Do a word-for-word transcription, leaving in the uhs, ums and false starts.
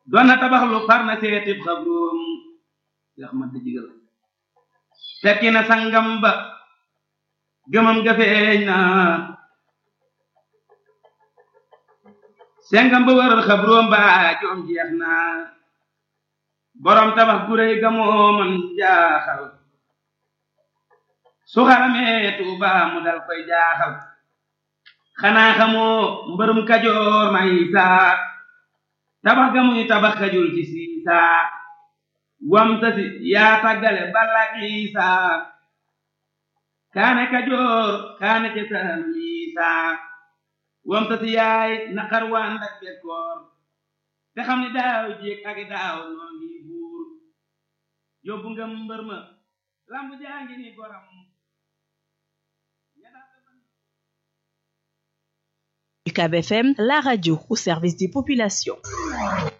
doon na tabax lu far na seetib xabroom yax ma di jigal fekki na sangam ba gëmam ga feeñ na sengam ba waral xabroom ba joom jeex na borom tabax gu réy ga moo man jaaxal su xaramee Tuuba mu dal koy jaaxal xanaa xamoo mbërum Kajoor may saa tabax ga muy tabax kajul ci siisaa wam tasi yaa tàggale balak liisaa kaane Kajoor kaane ca Saalum liisaa wam tasi yaay naqar waan dak bekkoor te xam ni daaw jéeg ak daaw noo ngi buur yóbbu nga mbër ma lamb jaa ngi ni goram U C A B F M, la radio au service des populations.